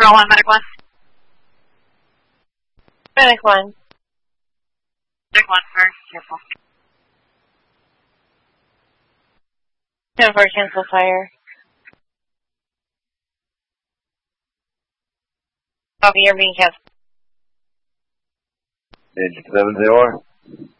Girl 1, Medic 1. Medic 1. Medic 1, very careful. 10-4, cancel fire. Copy, you're being canceled. Digit 70.